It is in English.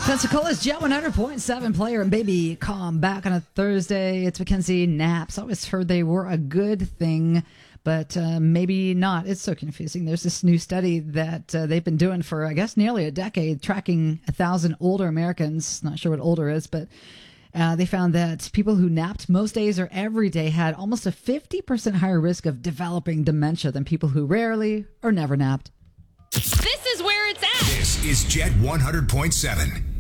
Pensacola's Jet 100.7 player and baby calm back on a Thursday. It's Mackenzie. Naps. Always heard they were a good thing, but maybe not. It's so confusing. There's this new study that they've been doing for, I guess, nearly a decade, tracking 1,000 older Americans. Not sure what older is, but they found that people who napped most days or every day had almost a 50% higher risk of developing dementia than people who rarely or never napped. This is where it's at. This is Jet 100.7.